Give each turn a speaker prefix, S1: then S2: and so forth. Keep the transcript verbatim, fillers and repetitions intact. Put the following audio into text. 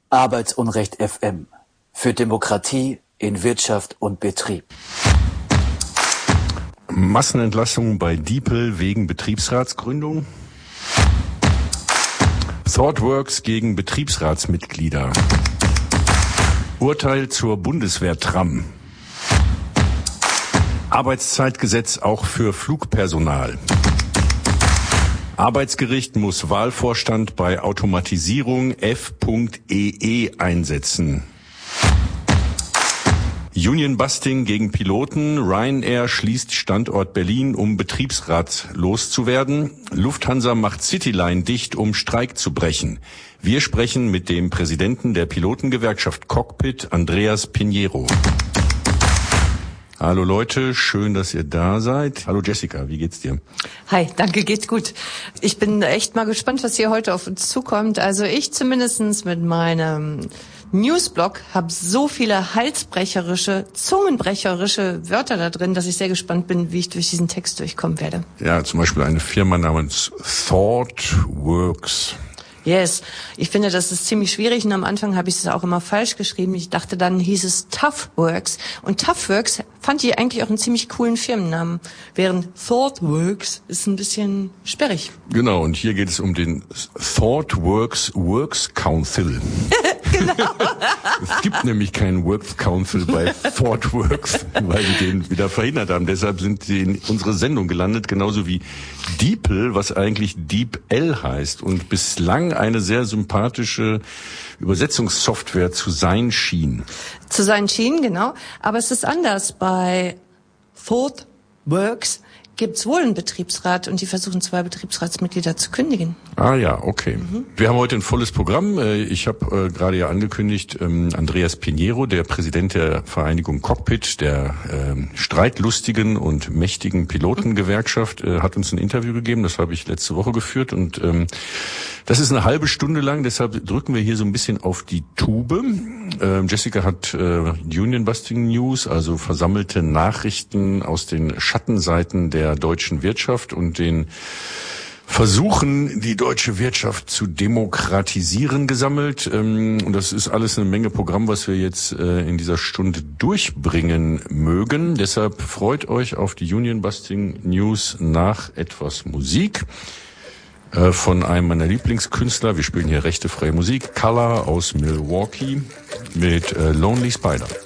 S1: Arbeitsunrecht F M. Für Demokratie in Wirtschaft und Betrieb.
S2: Massenentlassung bei Diepel wegen Betriebsratsgründung. ThoughtWorks gegen Betriebsratsmitglieder. Urteil zur Bundeswehr-Tram. Arbeitszeitgesetz auch für Flugpersonal. Arbeitsgericht muss Wahlvorstand bei Automatisierung F E E einsetzen. Union-Busting gegen Piloten. Ryanair schließt Standort Berlin, um Betriebsrat loszuwerden. Lufthansa macht Cityline dicht, um Streik zu brechen. Wir sprechen mit dem Präsidenten der Pilotengewerkschaft Cockpit, Andreas Pinheiro. Hallo Leute, schön, dass ihr da seid. Hallo Jessica, wie geht's dir?
S3: Hi, danke, geht gut. Ich bin echt mal gespannt, was hier heute auf uns zukommt. Also ich zumindestens mit meinem Newsblog habe so viele halsbrecherische, zungenbrecherische Wörter da drin, dass ich sehr gespannt bin, wie ich durch diesen Text durchkommen werde.
S2: Ja, zum Beispiel eine Firma namens ThoughtWorks.
S3: Yes, ich finde, das ist ziemlich schwierig und am Anfang habe ich es auch immer falsch geschrieben. Ich dachte, dann hieß es ToughWorks und ToughWorks fand ich eigentlich auch einen ziemlich coolen Firmennamen, während ThoughtWorks ist ein bisschen sperrig.
S2: Genau, und hier geht es um den ThoughtWorks Works Council.
S3: Genau.
S2: Es gibt nämlich keinen Works Council bei ThoughtWorks, weil die den wieder verhindert haben. Deshalb sind sie in unsere Sendung gelandet, genauso wie Diepel, was eigentlich DeepL heißt und bislang eine sehr sympathische Übersetzungssoftware zu sein schien.
S3: Zu sein schien, genau. Aber es ist anders. Bei ThoughtWorks gibt's wohl einen Betriebsrat und die versuchen zwei Betriebsratsmitglieder zu kündigen.
S2: Ah ja, okay. Mhm. Wir haben heute ein volles Programm. Ich habe äh, gerade ja angekündigt, ähm, Andreas Pinheiro, der Präsident der Vereinigung Cockpit, der ähm, streitlustigen und mächtigen Pilotengewerkschaft, äh, hat uns ein Interview gegeben. Das habe ich letzte Woche geführt und ähm, das ist eine halbe Stunde lang. Deshalb drücken wir hier so ein bisschen auf die Tube. Ähm, Jessica hat äh, Union Busting News, also versammelte Nachrichten aus den Schattenseiten der der deutschen Wirtschaft und den Versuchen, die deutsche Wirtschaft zu demokratisieren, gesammelt. Und das ist alles eine Menge Programm, was wir jetzt in dieser Stunde durchbringen mögen. Deshalb freut euch auf die Union Busting News nach etwas Musik von einem meiner Lieblingskünstler. Wir spielen hier rechte freie Musik. Color aus Milwaukee mit Lonely Spider.